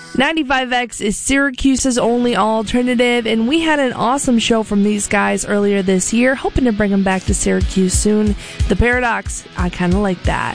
95X is Syracuse's only alternative, and we had an awesome show from these guys earlier this year, hoping to bring them back to Syracuse soon. The Paradox, I kind of like that.